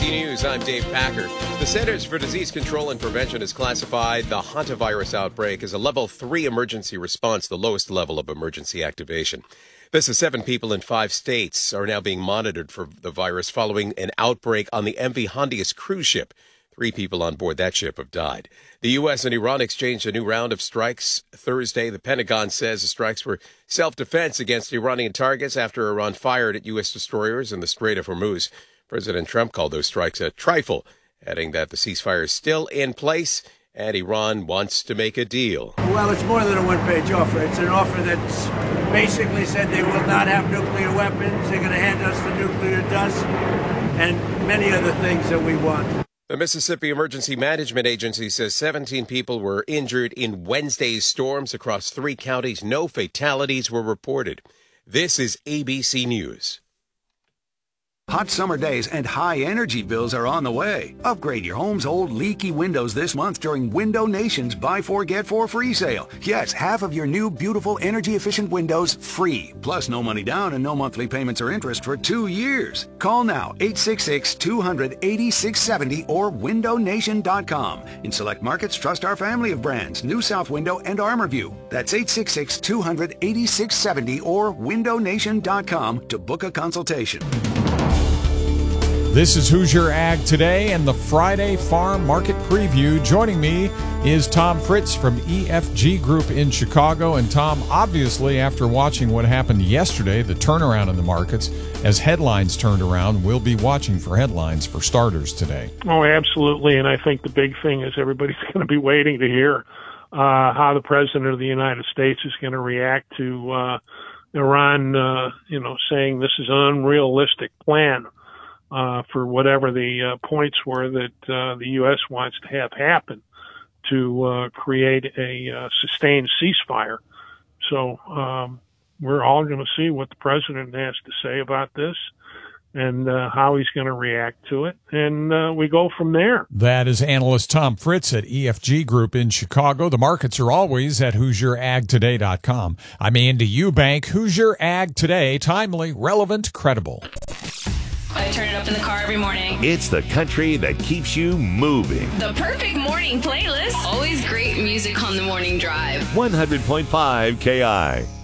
ABC News, I'm Dave Packer. The Centers for Disease Control and Prevention has classified the hantavirus outbreak as a level 3 emergency response, the lowest level of emergency activation. This is 7 people in 5 states are now being monitored for the virus following an outbreak on the MV Hondius cruise ship. 3 people on board that ship have died. The U.S. and Iran exchanged a new round of strikes Thursday. The Pentagon says the strikes were self-defense against Iranian targets after Iran fired at U.S. destroyers in the Strait of Hormuz. President Trump called those strikes a trifle, adding that the ceasefire is still in place and Iran wants to make a deal. Well, it's more than a one-page offer. It's an offer that's basically said they will not have nuclear weapons, they're going to hand us the nuclear dust, and many other things that we want. The Mississippi Emergency Management Agency says 17 people were injured in Wednesday's storms across 3 counties. No fatalities were reported. This is ABC News. Hot summer days and high energy bills are on the way. Upgrade your home's old leaky windows this month during Window Nation's Buy 4 Get 4 free sale. Yes, half of your new beautiful energy efficient windows free. Plus no money down and no monthly payments or interest for 2 years. Call now 866-200-8670 or windownation.com. In select markets, trust our family of brands, New South Window and ArmorView. That's 866-200-8670 or windownation.com to book a consultation. This is Hoosier Ag Today and the Friday Farm Market Preview. Joining me is Tom Fritz from EFG Group in Chicago. And Tom, obviously, after watching what happened yesterday, the turnaround in the markets, as headlines turned around, we'll be watching for headlines for starters today. Oh, absolutely. And I think the big thing is everybody's going to be waiting to hear how the President of the United States is going to react to Iran, saying this is an unrealistic plan. For whatever the points were that the U.S. wants to have happen to create a sustained ceasefire. So we're all going to see what the president has to say about this and how he's going to react to it. And we go from there. That is analyst Tom Fritz at EFG Group in Chicago. The markets are always at HoosierAgToday.com. I'm Andy Eubank. Hoosier Ag Today, timely, relevant, credible. I turn it up in the car every morning. It's the country that keeps you moving. The perfect morning playlist. Always great music on the morning drive. 100.5 KI.